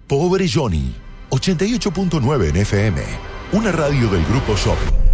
Pobre Johnny, 88.9 en FM, una radio del Grupo Shopping.